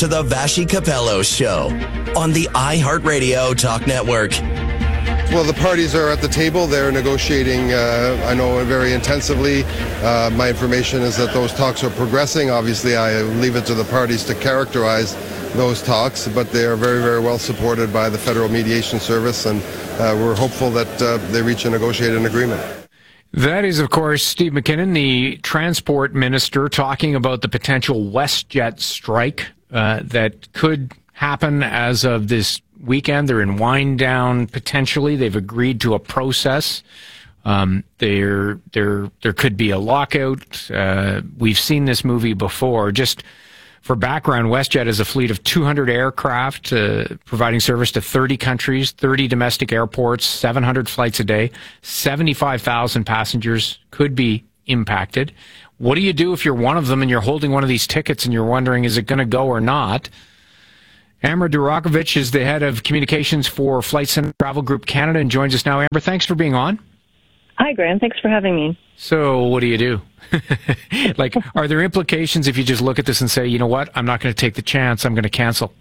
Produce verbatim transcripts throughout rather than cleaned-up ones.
to the Vassy Capello Show on the iHeartRadio Talk Network. Well, the parties are at the table. They're negotiating, uh, I know, very intensively. Uh, my information is that those talks are progressing. Obviously, I leave it to the parties to characterize those talks, but they are very, very well supported by the Federal Mediation Service, and uh, we're hopeful that uh, they reach a negotiated agreement. That is, of course, Steve McKinnon, the transport minister, talking about the potential WestJet strike uh, that could happen as of this weekend. They're in wind down potentially. They've agreed to a process. Um, there, there, there could be a lockout. Uh, we've seen this movie before. Just for background, WestJet is a fleet of two hundred aircraft uh, providing service to thirty countries, thirty domestic airports, seven hundred flights a day, seventy-five thousand passengers could be impacted. What do you do if you're one of them and you're holding one of these tickets and you're wondering, is it going to go or not? Amber Durakovic is the head of communications for Flight Centre Travel Group Canada and joins us now. Amber, thanks for being on. Hi, Graham. Thanks for having me. So what do you do? Like, are there implications if you just look at this and say, you know what, I'm not going to take the chance, I'm going to cancel?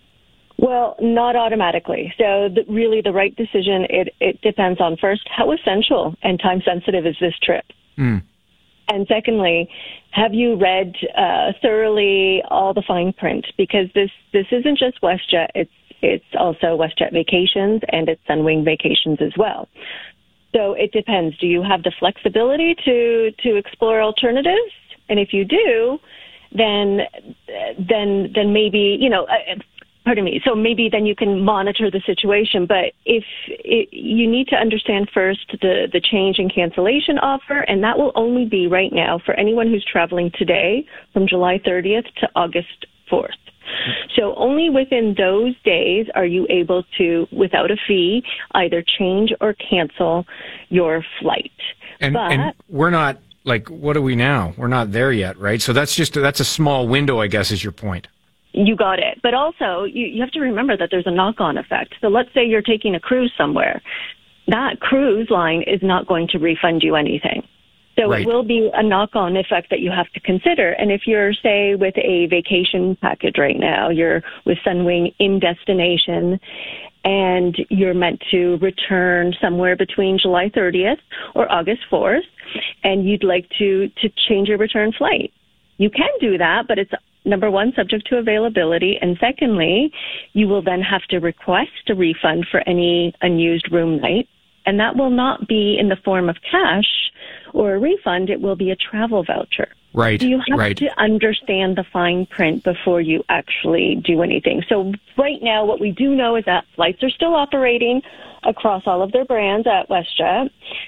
Well, not automatically. So the, really the right decision, it, it depends on, first, how essential and time-sensitive is this trip? Mm. And secondly, have you read uh, thoroughly all the fine print? Because this, this isn't just WestJet, it's, it's also WestJet Vacations and it's Sunwing Vacations as well. So it depends. Do you have the flexibility to, to explore alternatives? And if you do, then then then maybe, you know, uh, pardon me, so maybe then you can monitor the situation. But if it, you need to understand first the, the change and cancellation offer, and that will only be right now for anyone who's traveling today from July thirtieth to August fourth. So only within those days are you able to, without a fee, either change or cancel your flight. And, but, and we're not, like, what are we now? We're not there yet, right? So that's just, that's a small window, I guess, is your point. You got it. But also, you, you have to remember that there's a knock-on effect. So let's say you're taking a cruise somewhere. That cruise line is not going to refund you anything. So right. It will be a knock-on effect that you have to consider. And if you're, say, with a vacation package right now, you're with Sunwing in destination, and you're meant to return somewhere between July thirtieth or August fourth, and you'd like to, to change your return flight, you can do that, but it's, number one, subject to availability, and secondly, you will then have to request a refund for any unused room night, and that will not be in the form of cash or a refund. It will be a travel voucher. Right. So you have right. to understand the fine print before you actually do anything. So right now, what we do know is that flights are still operating across all of their brands at WestJet.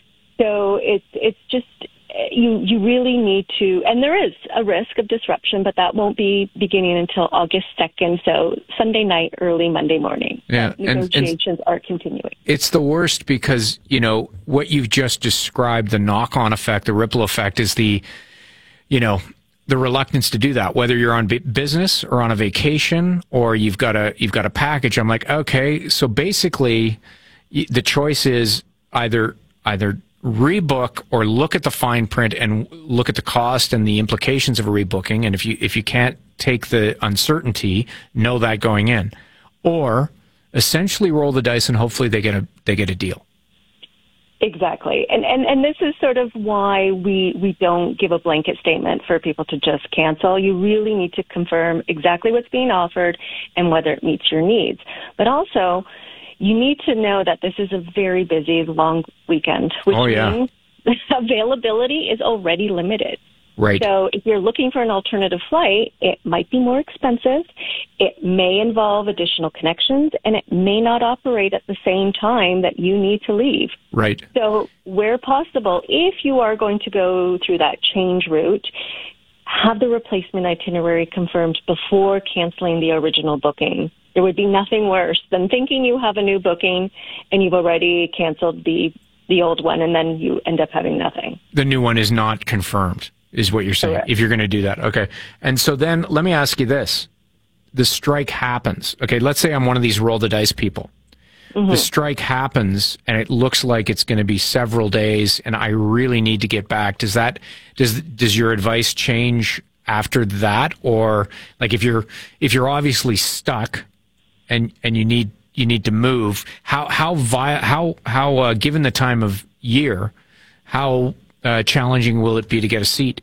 So it's it's just you you really need to, and there is a risk of disruption, but that won't be beginning until August second. So Sunday night, early Monday morning. Yeah, negotiations and, and are continuing. It's the worst because, you know, what you've just described, the knock-on effect, the ripple effect, is the, you know, the reluctance to do that, whether you're on business or on a vacation or you've got a you've got a package. I'm like, okay, so basically, the choice is either either. rebook or look at the fine print and look at the cost and the implications of a rebooking. And if you if you can't take the uncertainty, know that going in, or essentially roll the dice and hopefully they get a they get a deal. Exactly, and and and this is sort of why we we don't give a blanket statement for people to just cancel. You really need to confirm exactly what's being offered and whether it meets your needs, but also, you need to know that this is a very busy, long weekend, which oh, yeah. means availability is already limited. Right. So if you're looking for an alternative flight, it might be more expensive, it may involve additional connections, and it may not operate at the same time that you need to leave. Right. So where possible, if you are going to go through that change route, have the replacement itinerary confirmed before canceling the original booking. There would be nothing worse than thinking you have a new booking and you've already canceled the the old one, and then you end up having nothing. The new one is not confirmed, is what you're saying, Correct. If you're going to do that. Okay. And so then let me ask you this. The strike happens. Okay, let's say I'm one of these roll the dice people. Mm-hmm. The strike happens, and it looks like it's going to be several days, and I really need to get back. Does that does does your advice change after that? Or like if you're if you're obviously stuck and and you need you need to move, how how vi- how how uh, given the time of year, how uh, challenging will it be to get a seat?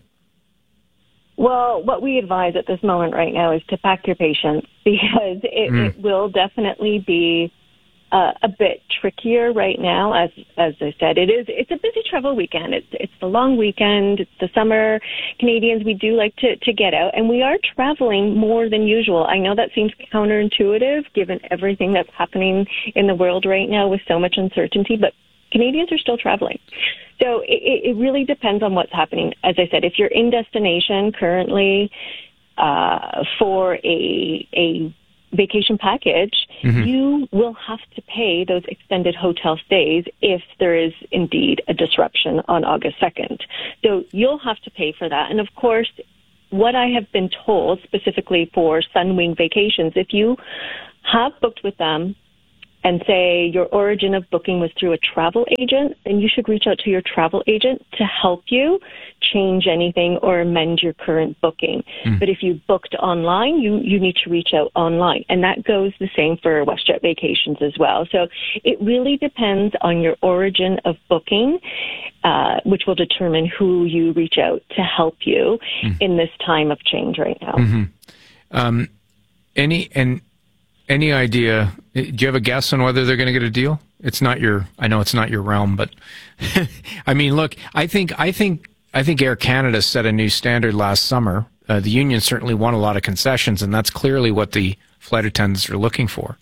Well, what we advise at this moment right now is to pack your patience, because it, mm. it will definitely be uh, a bit trickier right now. As as I said, it is it's a busy travel weekend. It's it's the long weekend. It's the summer. Canadians, we do like to, to get out, and we are traveling more than usual. I know that seems counterintuitive given everything that's happening in the world right now with so much uncertainty, but Canadians are still traveling. So it, it really depends on what's happening. As I said, if you're in destination currently uh, for a a vacation package, mm-hmm. you will have to pay those extended hotel stays if there is indeed a disruption on August second. So you'll have to pay for that. And of course, what I have been told specifically for Sunwing Vacations, if you have booked with them, and say your origin of booking was through a travel agent, then you should reach out to your travel agent to help you change anything or amend your current booking. Mm. But if you booked online, you, you need to reach out online. And that goes the same for WestJet Vacations as well. So it really depends on your origin of booking, uh, which will determine who you reach out to help you mm. in this time of change right now. Mm-hmm. Um, any, and, Any idea, do you have a guess on whether they're going to get a deal? It's not your, I know it's not your realm, but I mean, look, I think, I think, I think Air Canada set a new standard last summer. Uh, the union certainly won a lot of concessions, and that's clearly what the flight attendants are looking for.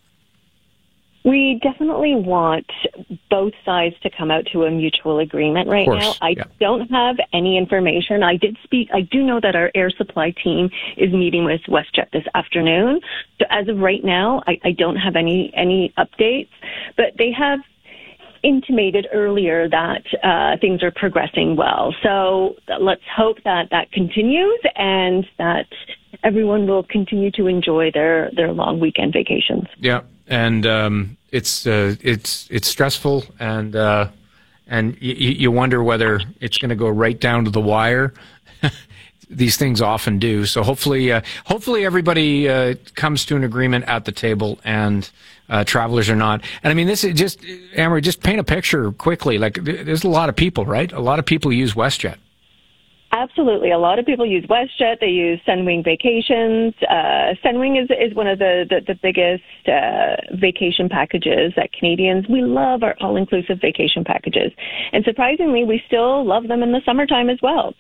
We definitely want both sides to come out to a mutual agreement right now. I yeah. don't have any information. I did speak. I do know that our air supply team is meeting with WestJet this afternoon. So as of right now, I, I don't have any, any updates, but they have intimated earlier that uh, things are progressing well. So let's hope that that continues and that everyone will continue to enjoy their, their long weekend vacations. Yeah. And um, it's uh, it's it's stressful, and uh, and y- you wonder whether it's going to go right down to the wire. These things often do. So hopefully, uh, hopefully everybody uh, comes to an agreement at the table, and uh, travelers are not. And I mean, this is just, Amory, just paint a picture quickly. Like, there's a lot of people, right? A lot of people use WestJet. Absolutely. A lot of people use WestJet. They use Sunwing Vacations. Uh, Sunwing is is one of the, the, the biggest uh, vacation packages that Canadians, we love our all-inclusive vacation packages. And surprisingly, we still love them in the summertime as well.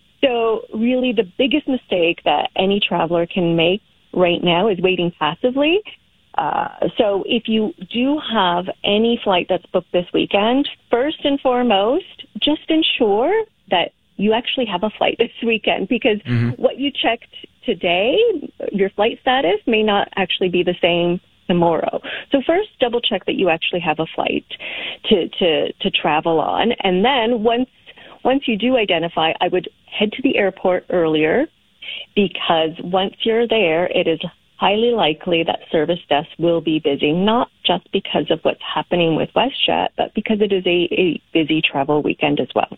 So really the biggest mistake that any traveler can make right now is waiting passively. Uh, so if you do have any flight that's booked this weekend, first and foremost, just ensure that you actually have a flight this weekend, because mm-hmm. what you checked today, your flight status, may not actually be the same tomorrow. So first, double check that you actually have a flight to, to, to travel on. And then once, once you do identify, I would head to the airport earlier, because once you're there, it is highly likely that service desk will be busy, not just because of what's happening with WestJet, but because it is a, a busy travel weekend as well.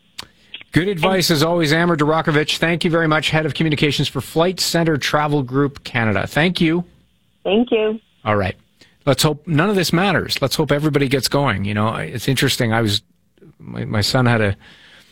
Good advice, as always, Amber Durakovic. Thank you very much, Head of Communications for Flight Centre Travel Group Canada. Thank you. Thank you. All right. Let's hope none of this matters. Let's hope everybody gets going. You know, it's interesting. I was, my, my son had a,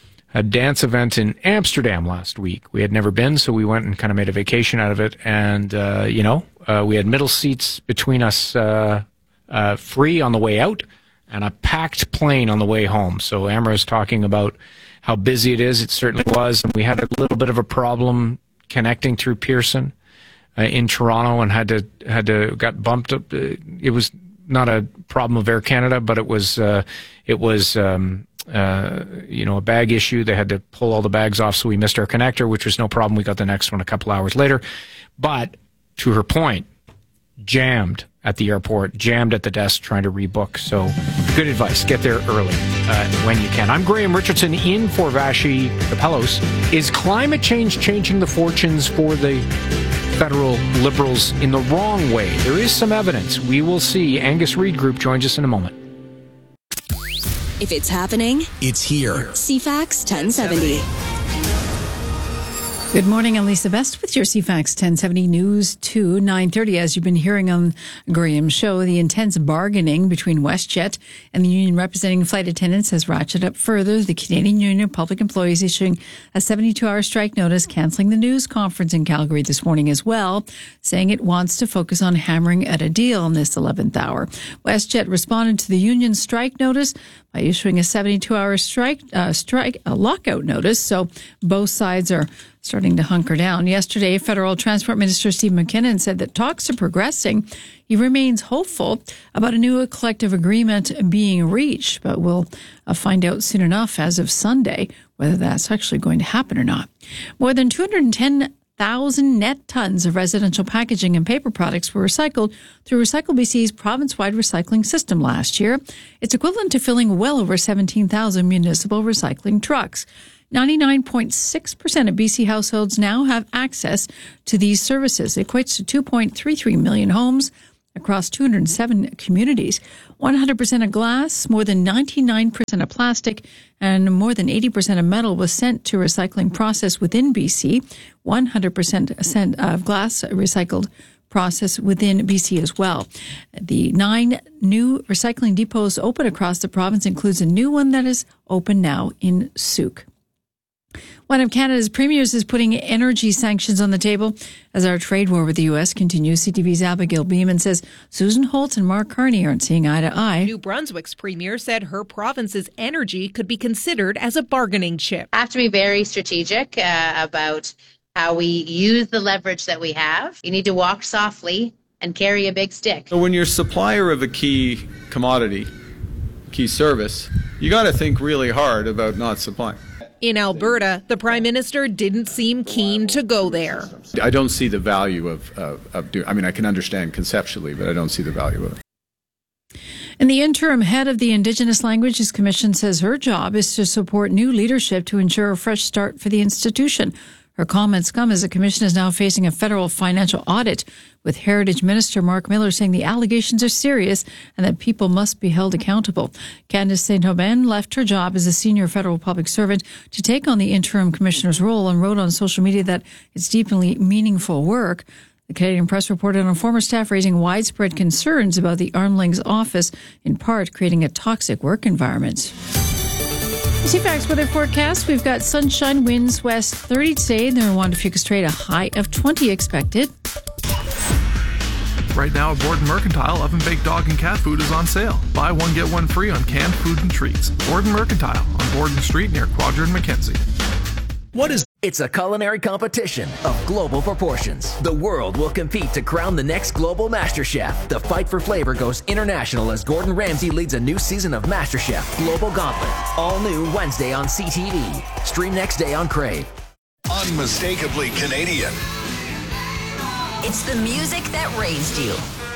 a dance event in Amsterdam last week. We had never been, so we went and kind of made a vacation out of it. And, uh, you know, uh, we had middle seats between us uh, uh, free on the way out and a packed plane on the way home. So Amber is talking about how busy it is. It certainly was. And we had a little bit of a problem connecting through Pearson uh, in Toronto, and had to, had to, got bumped up. It was not a problem of Air Canada, but it was, uh, it was, um, uh, you know, a bag issue. They had to pull all the bags off, so we missed our connector, which was no problem. We got the next one a couple hours later. But to her point, jammed at the airport, jammed at the desk trying to rebook. So good advice. Get there early uh, when you can. I'm Graham Richardson in for Vassy Kapelos. Is climate change changing the fortunes for the federal Liberals in the wrong way? There is some evidence. We will see. Angus Reid Group joins us in a moment. If it's happening, it's here. C FAX ten seventy. Good morning, I'm Lisa Best with your C FAX ten seventy News two, nine thirty. As you've been hearing on Graham's show, the intense bargaining between WestJet and the union representing flight attendants has ratcheted up further. The Canadian Union of Public Employees issuing a seventy-two hour strike notice, cancelling the news conference in Calgary this morning as well, saying it wants to focus on hammering at a deal in this eleventh hour. WestJet responded to the union's strike notice by issuing a seventy-two hour strike, uh, strike, a lockout notice. So both sides are starting to hunker down. Yesterday, Federal Transport Minister Steve McKinnon said that talks are progressing. He remains hopeful about a new collective agreement being reached, but we'll uh, find out soon enough as of Sunday whether that's actually going to happen or not. More than two hundred ten thousand net tons of residential packaging and paper products were recycled through Recycle B C's province-wide recycling system last year. It's equivalent to filling well over seventeen thousand municipal recycling trucks. ninety-nine point six percent of B C households now have access to these services. It equates to two point three three million homes across two hundred seven communities. one hundred percent of glass, more than ninety-nine percent of plastic, and more than eighty percent of metal was sent to recycling process within B C. one hundred percent of glass recycled process within B C as well. The nine new recycling depots open across the province includes a new one that is open now in Souk. One of Canada's premiers is putting energy sanctions on the table as our trade war with the U S continues. C T V's Abigail Beeman says Susan Holt and Mark Carney aren't seeing eye to eye. New Brunswick's premier said her province's energy could be considered as a bargaining chip. I have to be very strategic uh, about how we use the leverage that we have. You need to walk softly and carry a big stick. So when you're supplier of a key commodity, key service, you got to think really hard about not supplying. In Alberta, the Prime Minister didn't seem keen to go there. I don't see the value of, of, of doing, I mean, I can understand conceptually, but I don't see the value of it. And the interim head of the Indigenous Languages Commission says her job is to support new leadership to ensure a fresh start for the institution. Her comments come as the commission is now facing a federal financial audit, with Heritage Minister Mark Miller saying the allegations are serious and that people must be held accountable. Candace Saint-Aubin left her job as a senior federal public servant to take on the interim commissioner's role and wrote on social media that it's deeply meaningful work. The Canadian Press reported on former staff raising widespread concerns about the arm's length office, in part creating a toxic work environment. C FAX weather forecast. We've got sunshine, winds west thirty today. Near Wanda Fuca Strait, a high of twenty expected. Right now at Borden Mercantile, oven-baked dog and cat food is on sale. Buy one, get one free on canned food and treats. Borden Mercantile on Borden Street near Quadra and Mackenzie. What is... It's a culinary competition of global proportions. The world will compete to crown the next global master chef. The fight for flavor goes international as Gordon Ramsay leads a new season of MasterChef Global Gauntlet. All new Wednesday on C T V. Stream next day on Crave. Unmistakably Canadian. It's the music that raised you.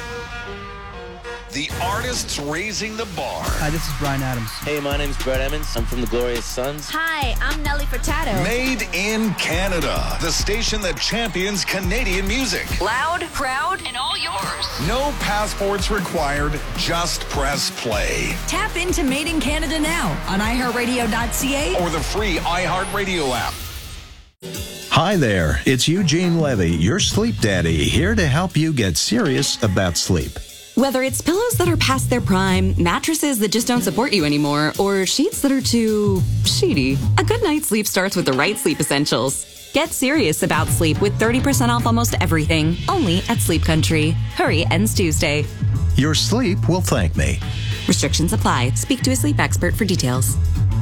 The artists raising the bar. Hi, this is Brian Adams. Hey, my name's Brett Emmons. I'm from the Glorious Sons. Hi, I'm Nelly Furtado. Made in Canada. The station that champions Canadian music. Loud, proud, and all yours. No passports required. Just press play. Tap into Made in Canada now on i heart radio dot c a or the free iHeartRadio app. Hi there, it's Eugene Levy, your sleep daddy, here to help you get serious about sleep. Whether it's pillows that are past their prime, mattresses that just don't support you anymore, or sheets that are too sheety, a good night's sleep starts with the right sleep essentials. Get serious about sleep with thirty percent off almost everything, only at Sleep Country. Hurry, ends Tuesday. Your sleep will thank me. Restrictions apply. Speak to a sleep expert for details.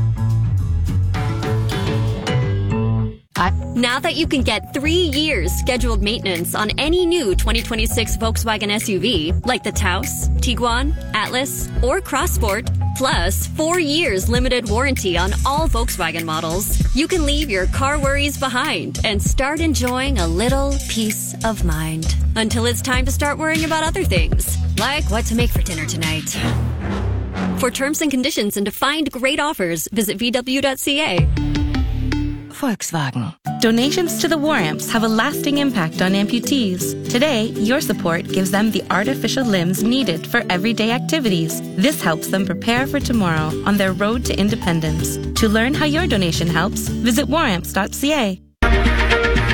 Now that you can get three years scheduled maintenance on any new twenty twenty-six Volkswagen S U V, like the Taos, Tiguan, Atlas, or Crossport, plus four years limited warranty on all Volkswagen models, you can leave your car worries behind and start enjoying a little peace of mind. Until it's time to start worrying about other things, like what to make for dinner tonight. For terms and conditions and to find great offers, visit v w dot c a. Volkswagen. Donations to the War Amps have a lasting impact on amputees. Today, your support gives them the artificial limbs needed for everyday activities. This helps them prepare for tomorrow on their road to independence. To learn how your donation helps, visit war amps dot c a.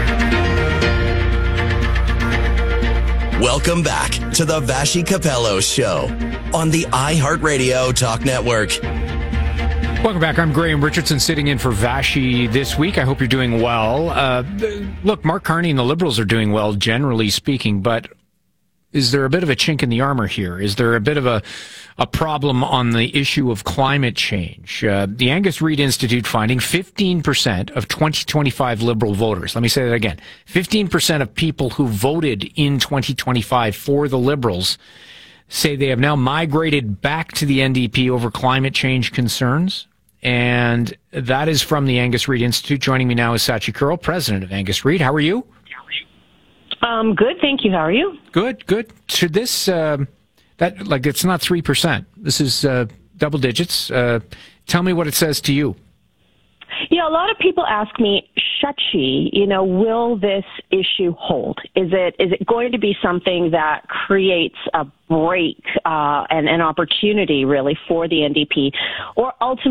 Welcome back to the Vassy Capello Show on the iHeartRadio Talk Network. Welcome back. I'm Graham Richardson, sitting in for Vassy this week. I hope you're doing well. Uh, look, Mark Carney and the Liberals are doing well, generally speaking, but is there a bit of a chink in the armor here? Is there a bit of a, a problem on the issue of climate change? Uh, the Angus Reid Institute finding fifteen percent of twenty twenty-five Liberal voters, let me say that again, fifteen percent of people who voted in twenty twenty-five for the Liberals say they have now migrated back to the N D P over climate change concerns. And that is from the Angus Reid Institute. Joining me now is Sachi Kurl, president of Angus Reid. How are you? Um, good, thank you. How are you? Good, good. Should this, uh, that, like, it's not three percent. This is uh, double digits. Uh, tell me what it says to you. Yeah, a lot of people ask me, Sachi, you know, will this issue hold? Is it is it going to be something that creates a break uh, and an opportunity, really, for the N D P, or ultimately